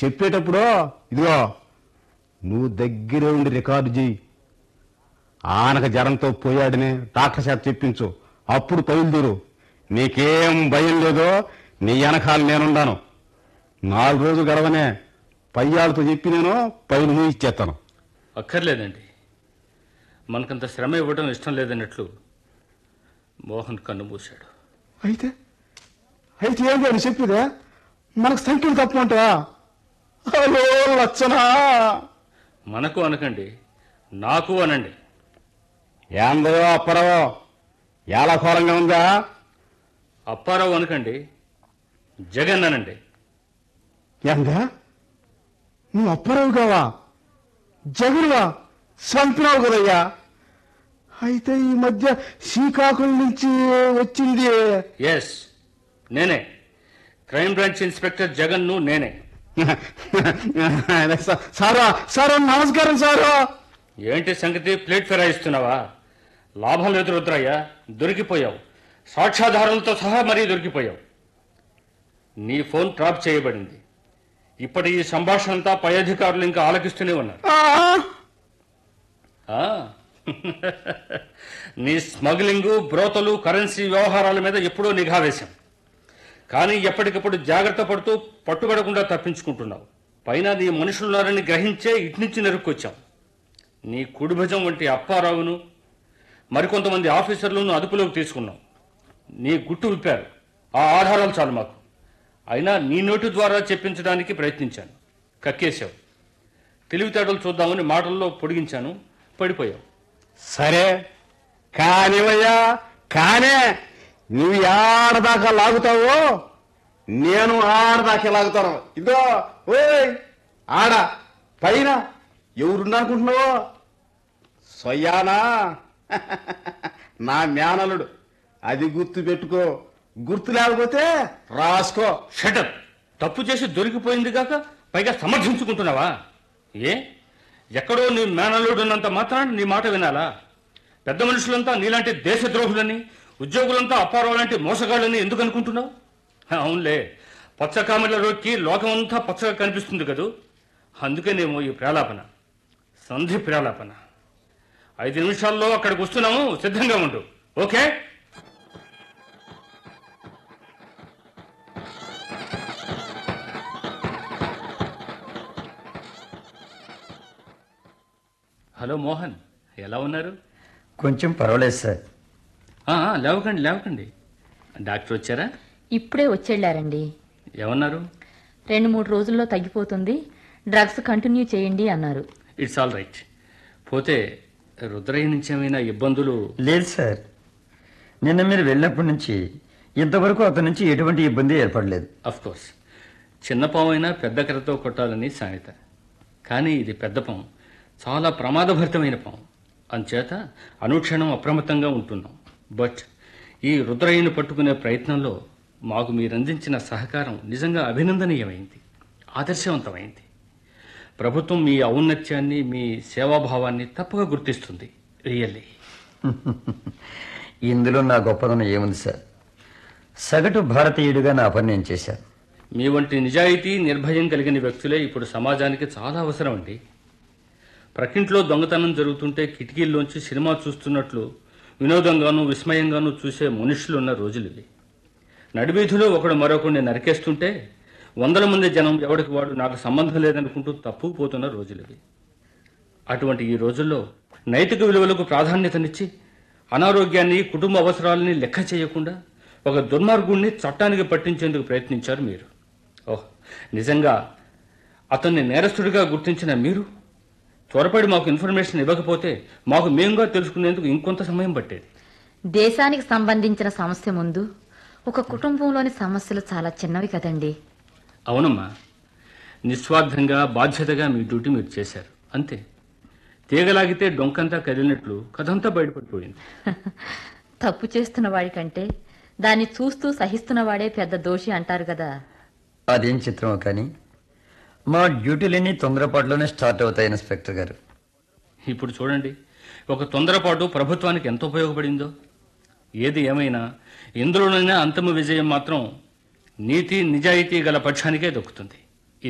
చెప్పేటప్పుడు ఇదిగో నువ్వు దగ్గరే ఉండి రికార్డు చేయి. ఆనక జ్వరంతో పోయాడని డాక్టర్ చేత చెప్పించు. అప్పుడు బయలుదేరు. నీకేం భయం లేదో నీ వెనకాల నేనుండాను. 4 రోజులు గడవనే పయ్యాలతో చెప్పి నేను పైన నువ్వు ఇచ్చేస్తాను. అక్కర్లేదండి, మనకంత శ్రమ ఇవ్వడం ఇష్టం లేదన్నట్లు మోహన్ కన్ను మూశాడు. అయితే అయితే ఏంటి అని చెప్పిదే? మనకు సంఖ్యలు తప్పు అంటా? హలో లచ్చనా, మనకు అనకండి, నాకు అనండి. ఏందో అప్పరవో ఏలాకోలంగా ఉందా? అప్పారావు అనకండి, జగన్ అనండి. ఏందా? నువ్వు అప్పారావు కావా? జగన్వా? చంపినావు కదయ్యా. అయితే ఈ మధ్య శ్రీకాకుళం నుంచి వచ్చింది. ఎస్, నేనే. క్రైమ్ బ్రాంచ్ ఇన్స్పెక్టర్ జగన్ను నేనే. సారా సారా నమస్కారం సారా. ఏంటి సంగతి? ప్లేట్ ఫిరాయిస్తున్నావా? లాభం లేదు రుద్రయ్య, దొరికిపోయావు. సాక్ష్యాధారాలతో సహా మరీ దొరికిపోయావు. నీ ఫోన్ ట్రాప్ చేయబడింది. ఇప్పటి ఈ సంభాషణంతా పై అధికారులు ఇంకా ఆలకిస్తూనే ఉన్నారు. నీ స్మగ్లింగు, బ్రోతలు, కరెన్సీ వ్యవహారాల మీద ఎప్పుడో నిఘా వేశాం. కానీ ఎప్పటికప్పుడు జాగ్రత్త పడుతూ పట్టుబడకుండా తప్పించుకుంటున్నావు. పైన నీ మనుషులున్నారని గ్రహించే ఇట్నుంచి నెరుక్కొచ్చాం. నీ కుడిభుజం వంటి అప్పారావును, మరికొంతమంది ఆఫీసర్లను అదుపులోకి తీసుకున్నాం. నీ గుట్టు విప్పారు. ఆ ఆధారాలు చాలు మాకు. అయినా నీ నోటి ద్వారా చెప్పించడానికి ప్రయత్నించాను, కక్కేశావు. తెలివితేటలు చూద్దామని మాటల్లో పొడిగించాను, పడిపోయావు. సరే కానివయ్యా, కానే. నువ్వు ఆడదాకా లాగుతావో నేను ఆడదాకా లాగుతాను. ఇదో ఓయ్ ఆడ పైన ఎవరున్నా అనుకుంటున్నావో? సొయ్యానా నా మేనలుడు. అది గుర్తు పెట్టుకో. గుర్తు లేకపోతే రాసుకో. షటప్. తప్పు చేసి దొరికిపోయింది కాక పైగా సమర్థించుకుంటున్నావా? ఏ ఎక్కడో నీ మేనల్లుడున్నంత మాత్రాన నీ మాట వినాలా? పెద్ద మనుషులంతా నీలాంటి దేశద్రోహులని, ఉద్యోగులంతా అప్పారావు లాంటి మోసగాళ్ళని ఎందుకు అనుకుంటున్నావు? అవునులే, పచ్చ కామెడలోకి లోకమంతా పచ్చగా కనిపిస్తుంది కదూ. అందుకేనేమో ఈ ప్రేలాపన, సంధి ప్రేలాపన. 5 నిమిషాల్లో అక్కడికి వస్తున్నాము, సిద్ధంగా ఉండు. ఓకే? హలో మోహన్, ఎలా ఉన్నారు? కొంచెం పర్వాలేదు సార్. లేవకండి లేవకండి. డాక్టర్ వచ్చారా? ఇప్పుడే వచ్చేళ్ళారండి. ఏమన్నారు? 2-3 రోజుల్లో తగ్గిపోతుంది, డ్రగ్స్ కంటిన్యూ చేయండి అన్నారు. It's all right. పోతే రుద్రయ్య నుంచి ఏమైనా ఇబ్బందులు? లేదు సార్, నిన్న మీరు వెళ్ళినప్పటి నుంచి ఇంతవరకు అతని నుంచి ఎటువంటి ఇబ్బంది ఏర్పడలేదు. అఫ్ కోర్స్, చిన్న పామైనా పెద్ద కర్రతో కొట్టాలని సామెత. కానీ ఇది పెద్ద పాము, చాలా ప్రమాదభరితమైన పాము. అంచేత అనుక్షణం అప్రమత్తంగా ఉంటున్నాం. బట్ ఈ రుద్రయ్యను పట్టుకునే ప్రయత్నంలో మాకు మీరందించిన సహకారం నిజంగా అభినందనీయమైంది, ఆదర్శవంతమైంది. ప్రభుత్వం మీ ఔన్నత్యాన్ని, మీ సేవాభావాన్ని తప్పగా గుర్తిస్తుంది. రియల్లీ. ఇందులో నా గొప్పదనం ఏముంది సార్? సగటు భారతీయుడిగా నా పని నేను చేశాను. మీ వంటి నిజాయితీ, నిర్భయం కలిగిన వ్యక్తులే ఇప్పుడు సమాజానికి చాలా అవసరం అండి. ప్రకింట్లో దొంగతనం జరుగుతుంటే కిటికీల్లోంచి సినిమా చూస్తున్నట్లు వినోదంగానూ విస్మయంగానూ చూసే మనుషులున్న రోజులు ఇవి. నడివీధిలో ఒకడు మరొకడిని నరికేస్తుంటే 100 మంది జనం ఎవడికి వాడు నాకు సంబంధం లేదనుకుంటూ తప్పుకుపోతున్న రోజులు ఇవి. అటువంటి ఈ రోజుల్లో నైతిక విలువలకు ప్రాధాన్యతనిచ్చి అనారోగ్యాన్ని, కుటుంబ అవసరాలని లెక్క చేయకుండా ఒక దుర్మార్గుణ్ణి చట్టానికి పట్టించేందుకు ప్రయత్నించారు మీరు. ఓహ్, నిజంగా అతన్ని నేరస్తుడిగా గుర్తించిన మీరు త్వరపడి మాకు ఇన్ఫర్మేషన్ ఇవ్వకపోతే మాకు మేముగా తెలుసుకునేందుకు ఇంకొంత సమయం పట్టేది. దేశానికి సంబంధించిన సమస్య ముందు ఒక కుటుంబంలోని సమస్యలు చాలా చిన్నవి కదండి. అవునమ్మా, నిస్వార్థంగా, బాధ్యతగా మీ డ్యూటీ మీరు చేశారు, అంతే. తీగలాగితే డొంకంతా కదిలినట్లు కథంతా బయటపడిపోయింది. తప్పు చేస్తున్న వాడికంటే దాన్ని చూస్తూ సహిస్తున్న వాడే పెద్ద దోషి అంటారు కదా. అదేం చిత్రమో కానీ మా డ్యూటీలన్నీ తొందరపాటులోనే స్టార్ట్ అవుతాయి ఇన్స్పెక్టర్ గారు. ఇప్పుడు చూడండి, ఒక తొందరపాటు ప్రభుత్వానికి ఎంత ఉపయోగపడిందో. ఏది ఏమైనా ఇందులోనైనా అంతిమ విజయం మాత్రం నీతి, నిజాయితీ గల పక్షానికే దొక్కుతుంది.